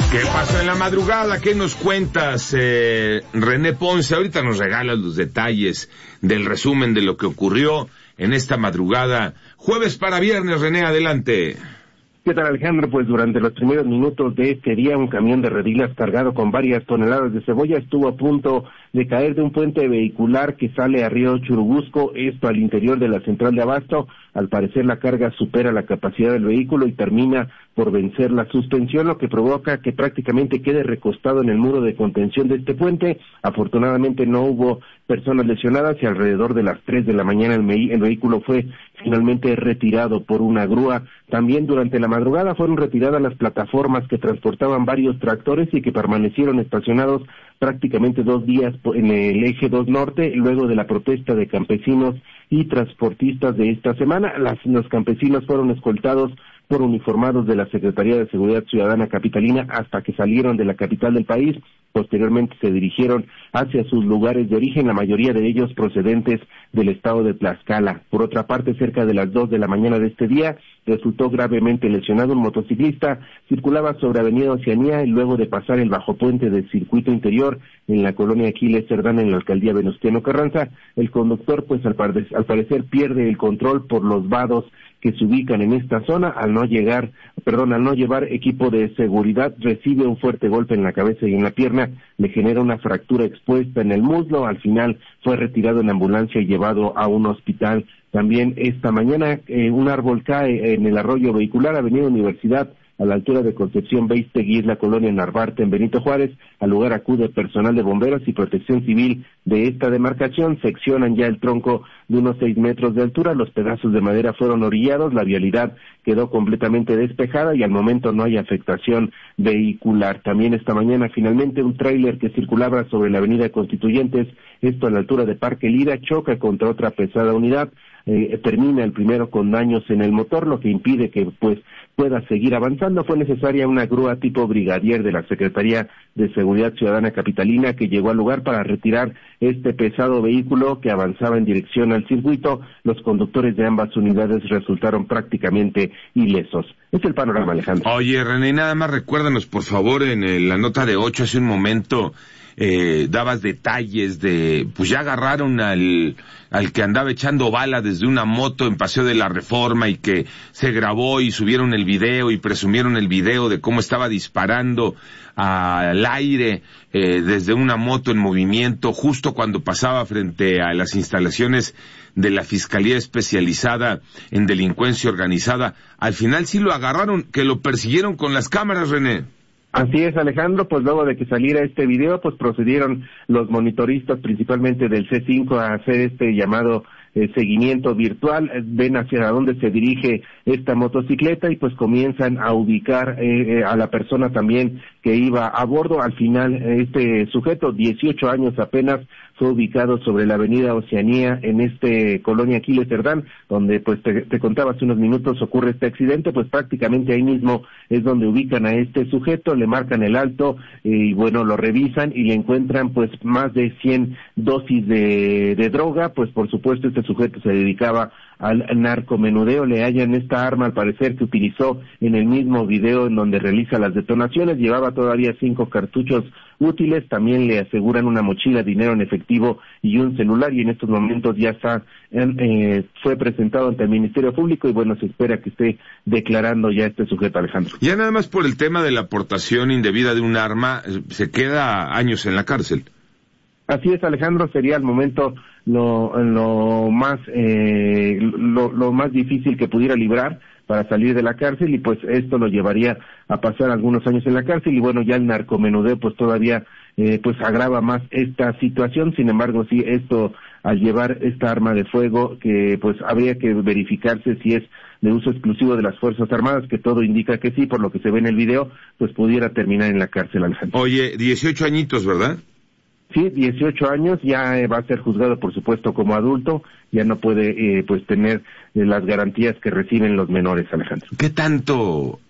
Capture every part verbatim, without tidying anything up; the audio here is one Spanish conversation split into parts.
¿Qué pasó en la madrugada? ¿Qué nos cuentas, eh, René Ponce? Ahorita nos regalas los detalles del resumen de lo que ocurrió en esta madrugada. Jueves para viernes, René, adelante. ¿Qué tal, Alejandro? Pues durante los primeros minutos de este día, un camión de redilas cargado con varias toneladas de cebolla estuvo a punto de caer de un puente vehicular que sale a Río Churubusco, esto al interior de la central de abasto. Al parecer la carga supera la capacidad del vehículo y termina por vencer la suspensión, lo que provoca que prácticamente quede recostado en el muro de contención de este puente. Afortunadamente no hubo personas lesionadas y alrededor de las tres de la mañana el, me- el vehículo fue finalmente retirado por una grúa. También durante la madrugada fueron retiradas las plataformas que transportaban varios tractores y que permanecieron estacionados prácticamente dos días en el eje dos norte, luego de la protesta de campesinos y transportistas de esta semana. Las, los campesinos fueron escoltados por uniformados de la Secretaría de Seguridad Ciudadana capitalina hasta que salieron de la capital del país. Posteriormente se dirigieron hacia sus lugares de origen, la mayoría de ellos procedentes del estado de Tlaxcala. Por otra parte, cerca de las dos de la mañana de este día, resultó gravemente lesionado un motociclista. Circulaba sobre Avenida Oceanía y luego de pasar el bajopuente del circuito interior en la colonia Aquiles Cerdán en la alcaldía Venustiano Carranza, el conductor pues al, par- al parecer pierde el control por los vados que se ubican en esta zona. Al no llegar, perdón, al no llevar equipo de seguridad, recibe un fuerte golpe en la cabeza y en la pierna, le genera una fractura expuesta en el muslo. Al final fue retirado en ambulancia y llevado a un hospital. También esta mañana eh, un árbol cae en el arroyo vehicular Avenida Universidad, a la altura de Concepción Beistegui, es la colonia Narvarte, en Benito Juárez. Al lugar acude personal de bomberos y protección civil de esta demarcación. Seccionan ya el tronco de unos seis metros de altura, los pedazos de madera fueron orillados, la vialidad quedó completamente despejada y al momento no hay afectación vehicular. También esta mañana finalmente un tráiler que circulaba sobre la avenida Constituyentes, esto a la altura de Parque Lira, choca contra otra pesada unidad. Eh, termina el primero con daños en el motor, lo que impide que pues pueda seguir avanzando. Fue necesaria una grúa tipo brigadier de la Secretaría de Seguridad Ciudadana capitalina que llegó al lugar para retirar este pesado vehículo que avanzaba en dirección al circuito. Los conductores de ambas unidades resultaron prácticamente ilesos. Es el panorama, Alejandro. Oye, René, nada más recuérdanos, por favor, en el, la nota de ocho hace un momento eh, dabas detalles de, pues ya agarraron al al que andaba echando bala desde una moto en Paseo de la Reforma y que se grabó y subieron el video y presumieron el video de cómo estaba disparando al aire eh, desde una moto en movimiento justo cuando pasaba frente a las instalaciones de la Fiscalía Especializada en Delincuencia Organizada. Al final sí lo agarraron, que lo persiguieron con las cámaras, René. Así es, Alejandro, pues luego de que saliera este video, pues procedieron los monitoristas, principalmente del C cinco, a hacer este llamado eh, seguimiento virtual. Ven hacia dónde se dirige esta motocicleta y pues comienzan a ubicar eh, a la persona también que iba a bordo. Al final, este sujeto, dieciocho años apenas, fue ubicado sobre la avenida Oceanía en este colonia Aquiles Cerdán, donde pues te, te contaba hace unos minutos ocurre este accidente. Pues prácticamente ahí mismo es donde ubican a este sujeto, le marcan el alto y bueno, lo revisan y le encuentran pues más de cien dosis de, de droga. Pues por supuesto este sujeto se dedicaba al narcomenudeo, le hallan esta arma al parecer que utilizó en el mismo video en donde realiza las detonaciones, llevaba todavía cinco cartuchos útiles, también le aseguran una mochila, dinero en efectivo y un celular, y en estos momentos ya está, eh, fue presentado ante el Ministerio Público y bueno, se espera que esté declarando ya este sujeto, Alejandro. Ya nada más por el tema de la aportación indebida de un arma, se queda años en la cárcel. Así es, Alejandro, sería al momento lo, lo más eh, lo, lo más difícil que pudiera librar para salir de la cárcel, y pues esto lo llevaría a pasar algunos años en la cárcel, y bueno, ya el narcomenudeo pues todavía eh, pues agrava más esta situación. Sin embargo, sí, esto al llevar esta arma de fuego, que pues habría que verificarse si es de uso exclusivo de las Fuerzas Armadas, que todo indica que sí, por lo que se ve en el video, pues pudiera terminar en la cárcel, Alejandro. Oye, dieciocho añitos, ¿verdad? Sí, dieciocho años, ya eh, va a ser juzgado, por supuesto, como adulto, ya no puede, eh, pues, tener eh, las garantías que reciben los menores, Alejandro. ¿Qué tanto,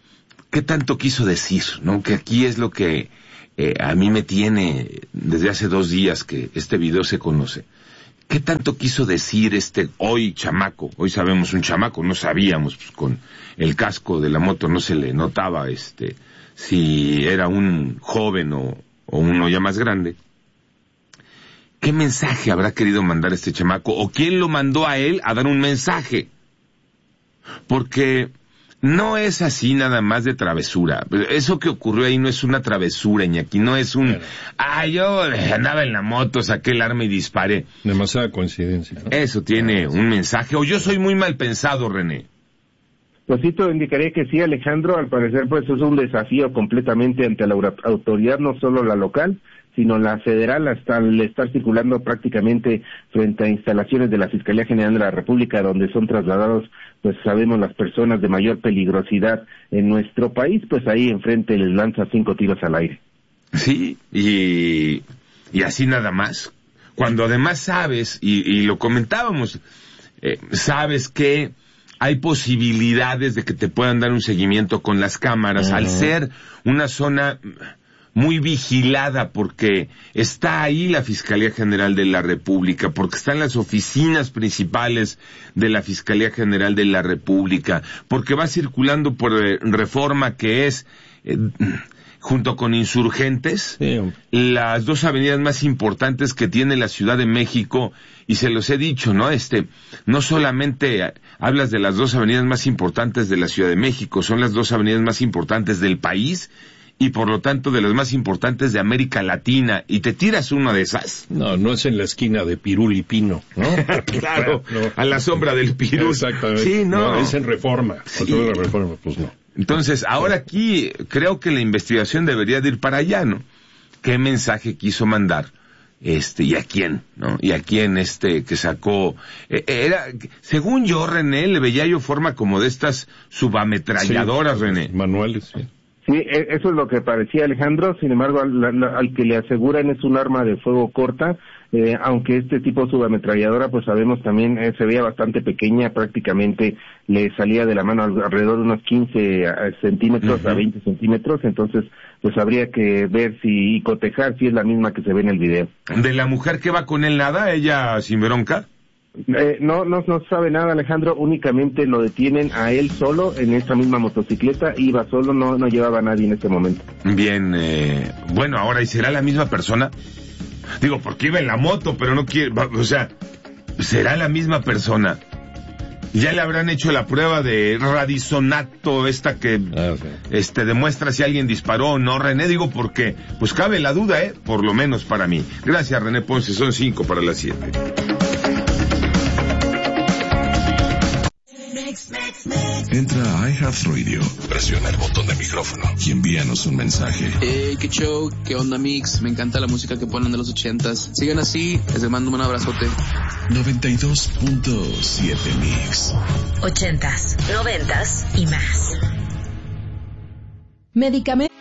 qué tanto quiso decir, no? Que aquí es lo que eh, a mí me tiene desde hace dos días que este video se conoce. ¿Qué tanto quiso decir este hoy chamaco? Hoy sabemos un chamaco, no sabíamos, pues con el casco de la moto no se le notaba este si era un joven o, o uno ya más grande, ¿qué mensaje habrá querido mandar este chamaco? ¿O quién lo mandó a él a dar un mensaje? Porque no es así nada más de travesura. Eso que ocurrió ahí no es una travesura, Iñaki, no es un... Claro. Ah, yo andaba en la moto, saqué el arma y disparé. Demasiada coincidencia, ¿no? Eso tiene un mensaje. O yo soy muy mal pensado, René. Pues sí, te indicaría que sí, Alejandro. Al parecer, pues es un desafío completamente ante la autoridad, no solo la local, sino la federal, hasta al estar circulando prácticamente frente a instalaciones de la Fiscalía General de la República, donde son trasladados, pues sabemos, las personas de mayor peligrosidad en nuestro país, pues ahí enfrente les lanza cinco tiros al aire. Sí, y, y así nada más. Cuando además sabes, y, y lo comentábamos, eh, sabes que hay posibilidades de que te puedan dar un seguimiento con las cámaras, uh-huh. al ser una zona muy vigilada, porque está ahí la Fiscalía General de la República, porque están las oficinas principales de la Fiscalía General de la República, porque va circulando por eh, Reforma, que es, eh, junto con Insurgentes, sí. las dos avenidas más importantes que tiene la Ciudad de México, y se los he dicho, ¿no? Este, no solamente hablas de las dos avenidas más importantes de la Ciudad de México, son las dos avenidas más importantes del país, y por lo tanto de las más importantes de América Latina, y te tiras una de esas. No, no es en la esquina de Pirul y Pino, ¿no? Claro, no. A la sombra del Pirul. Exactamente. Sí, no. no es en Reforma. Sí. Con toda la Reforma, pues no. Entonces, ahora aquí creo que la investigación debería de ir para allá, ¿no? ¿Qué mensaje quiso mandar? Este, y a quién, ¿no? Y a quién este que sacó, eh, era, según yo, René, le veía yo forma como de estas subametralladoras, sí, René. Manuales, sí. Sí, eso es lo que parecía, Alejandro. Sin embargo, al, al que le aseguran es un arma de fuego corta, eh, aunque este tipo de subametralladora, pues sabemos también, eh, se veía bastante pequeña, prácticamente le salía de la mano alrededor de unos quince centímetros uh-huh. a veinte centímetros, entonces pues habría que ver si y cotejar si es la misma que se ve en el video. ¿De la mujer que va con él nada, ella sin bronca? Eh, no, no, no sabe nada, Alejandro, únicamente lo detienen a él solo en esa misma motocicleta, iba solo, no, no llevaba a nadie en ese momento. Bien, eh, bueno, ahora, ¿y será la misma persona? Digo, porque iba en la moto, pero no quiere, o sea, ¿será la misma persona? Ya le habrán hecho la prueba de radisonato, esta que ah, okay. este demuestra si alguien disparó o no, René, digo, porque pues cabe la duda, eh, por lo menos para mí. Gracias, René Ponce, son cinco para las siete. Entra a iHeartRadio, presiona el botón de micrófono y envíanos un mensaje. Hey, qué show, qué onda, Mix, me encanta la música que ponen de los ochentas. Sigan así, les mando un abrazote. noventa y dos punto siete Mix. Ochentas, noventas y más. Medicamento.